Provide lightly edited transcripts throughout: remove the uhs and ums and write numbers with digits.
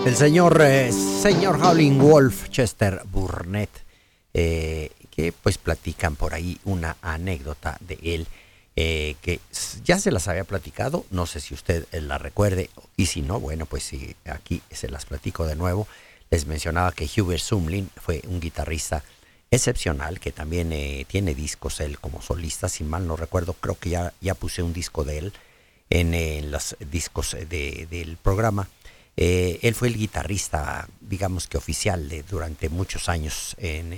Señor Howlin' Wolf, Chester Burnett, que pues platican por ahí una anécdota de él, que ya se las había platicado, no sé si usted la recuerde, y si no, bueno, pues sí, aquí se las platico de nuevo. Les mencionaba que Hubert Sumlin fue un guitarrista excepcional, que también tiene discos él como solista, si mal no recuerdo, creo que ya puse un disco de él en los discos del programa. Él fue el guitarrista, digamos que oficial, durante muchos años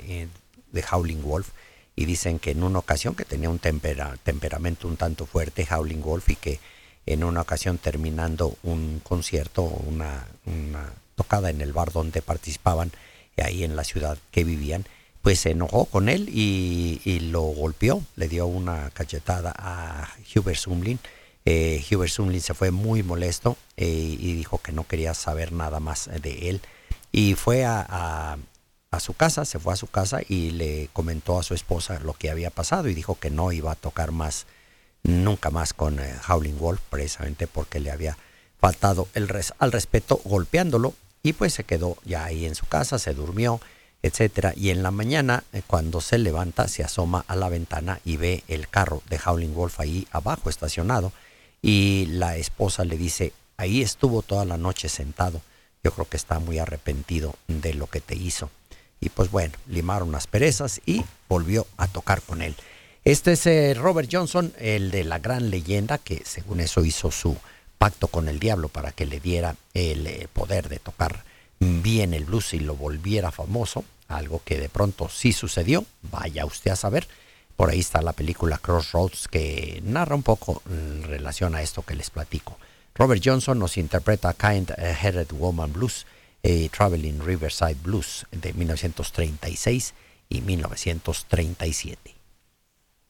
de Howlin' Wolf, y dicen que en una ocasión que tenía un temperamento un tanto fuerte Howlin' Wolf, y que en una ocasión terminando un concierto, una tocada en el bar donde participaban, ahí en la ciudad que vivían, pues se enojó con él y lo golpeó, le dio una cachetada a Hubert Sumlin. Hubert Sumlin se fue muy molesto y dijo que no quería saber nada más de él, y fue a su casa, se fue a su casa y le comentó a su esposa lo que había pasado, y dijo que no iba a tocar más, nunca más con Howlin' Wolf, precisamente porque le había faltado al respeto golpeándolo, y pues se quedó ya ahí en su casa, se durmió, etcétera. Y en la mañana, cuando se levanta, se asoma a la ventana y ve el carro de Howlin' Wolf ahí abajo estacionado, y la esposa le dice: ahí estuvo toda la noche sentado, yo creo que está muy arrepentido de lo que te hizo. Y pues bueno, limaron las perezas y volvió a tocar con él. Este es Robert Johnson, el de la gran leyenda, que según eso hizo su pacto con el diablo para que le diera el poder de tocar bien el blues y lo volviera famoso, algo que de pronto sí sucedió, vaya usted a saber. Por ahí está la película Crossroads, que narra un poco en relación a esto que les platico. Robert Johnson nos interpreta Kind-Hearted Woman Blues, Traveling Riverside Blues, de 1936 y 1937.